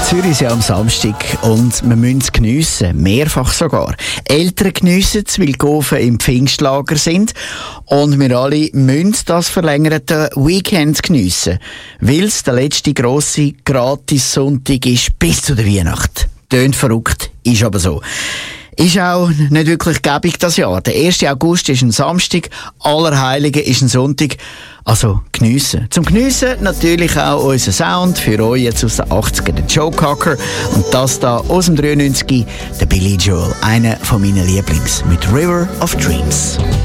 Zürich ist ja am Samstag und wir müssen es geniessen, mehrfach sogar. Eltern geniessen es, weil die Gofen im Pfingstlager sind und wir alle müssen das verlängerte Weekend geniessen, weil es der letzte grosse Gratis-Sonntag ist bis zu der Weihnacht. Tönt verrückt, ist aber so. Ist auch nicht wirklich gäbig das Jahr. Der 1. August ist ein Samstag, Allerheiligen ist ein Sonntag. Also geniessen. Zum Geniessen natürlich auch unser Sound für euch jetzt aus den 80ern, der Joe Cocker. Und das da aus dem 93, der Billy Joel, einer von meinen Lieblings mit River of Dreams.